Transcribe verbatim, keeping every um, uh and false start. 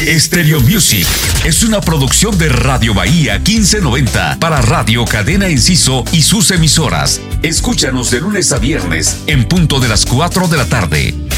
Stereo Music es una producción de Radio Bahía quince noventa para Radio Cadena Enciso y sus emisoras. Escúchanos de lunes a viernes en punto de las cuatro de la tarde.